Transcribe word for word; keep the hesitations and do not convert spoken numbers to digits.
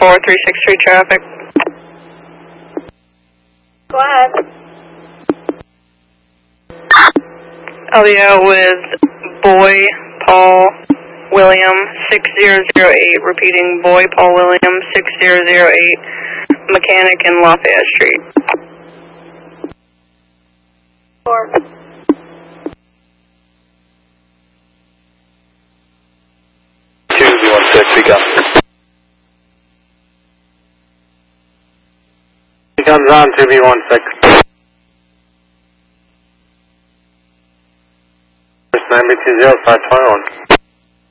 four three six three traffic. Go ahead. I'll be out with Boy Paul William six zero zero eight, repeating Boy Paul William six zero zero eight, mechanic in Lafayette Street. Four. two V one six, become. Becomes on two V one six. nine B two zero five twenty-one.